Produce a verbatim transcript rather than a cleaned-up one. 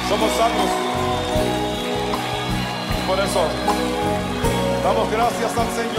Somos salvos. Por eso damos gracias al Señor.